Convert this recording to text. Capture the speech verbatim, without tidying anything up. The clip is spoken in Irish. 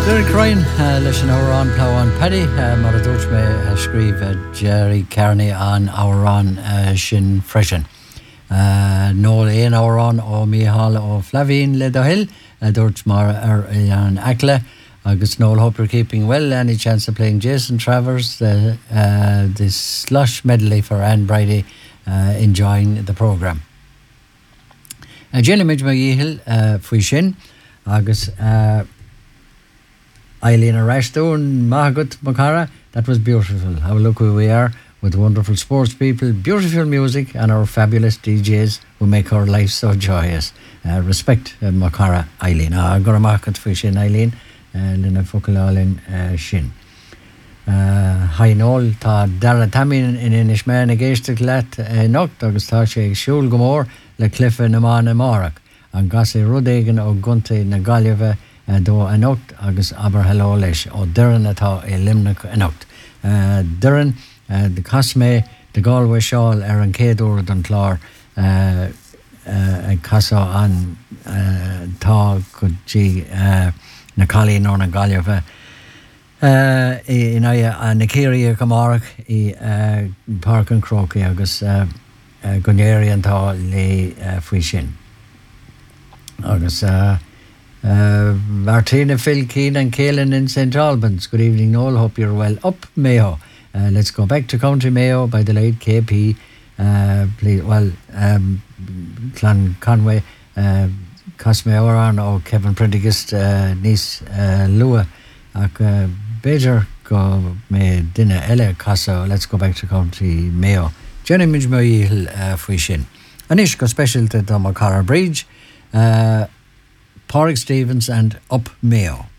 Derek Ryan uh, leis an árán pláán Paddy uh, mar a dúirt mé uh, scríb uh, Jerry Carney an árán uh, sin freisin. Uh, nó éon árán ó Mícheál ó Flavín le do hill uh, dúirt mar ar an acla agus Noel, hope you're keeping well. Any chance of playing Jason Travers uh, uh, the slush medley for Anne Brady, uh, enjoying the programme. Uh, Jenny Midge McGeehill uh, fwy sin agus uh, Eileen Arashton, Mahagut Makara, that was beautiful. How look who we are with wonderful sports people, beautiful music, and our fabulous D Js who make our life so joyous. Uh, respect uh, Makara Eileen. Ah, Gora Mahagut fwy sin Eileen, Lina Fukalálin sin. Hain ól tá dara tamin in Inishman a géiste glet nocht agus tá sé siúl gomór le cliffe na mána márach. An gas é rudégan ó gunta na galiamh Uh, do anocht agus aber hello leis ó Duran atá é limnach anocht. Uh, Duran, uh, de casmé de Galway Shawl ar an céadúr don chlár uh, uh, casa an uh, tá go dí uh, na Calín ó na Galiamh uh, in aia a na Céirí Camarach i uh, Park an Croci agus uh, uh, Gunnéirí antá le uh, fwy sin. Agus uh, Uh, Martina Phil Keane and Kaelin in Saint Albans. Good evening, Noel. Hope you're well. Up Mayo. Uh, let's go back to County Mayo by the late K P. Uh, please, well, um, Clan Conway, uh, Cosme Oran or Kevin Prendergast, uh, Nice uh, Lua. Ac uh, Bejer go me dinner ele casa. Let's go back to County Mayo. Jenny Midge uh, Fwishin. Anish go special to the Makara Bridge. Uh, Porrick Stevens and Up Mayo.